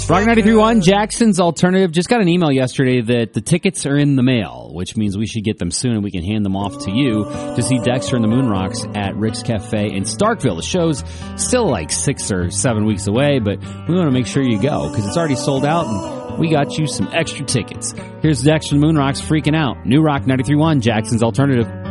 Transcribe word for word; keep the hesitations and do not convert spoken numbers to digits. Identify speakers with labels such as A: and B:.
A: Rock ninety-three point one, Jackson's Alternative. Just got an email yesterday that the tickets are in the mail, which means we should get them soon and we can hand them off to you to see Dexter and the Moon Rocks at Rick's Cafe in Starkville. The show's still like six or seven weeks away, but we want to make sure you go because it's already sold out and we got you some extra tickets. Here's Dexter and the Moon Rocks freaking out. New Rock ninety-three point one, Jackson's Alternative.